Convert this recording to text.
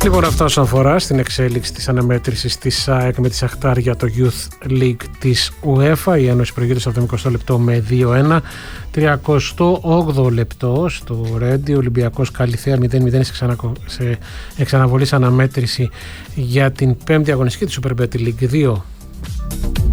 Λοιπόν, αυτά όσον αφορά στην εξέλιξη της αναμέτρησης της ΑΕΚ με τη Σαχτάρ για το Youth League της UEFA. Η Ένωση προηγείται από το 20 λεπτό με 2-1. 38 λεπτό στο Ρέντι, ο Ολυμπιακός Καλιθέα 0-0 σε εξαναβολής αναμέτρηση για την 5η αγωνιστική της Super Bet League 2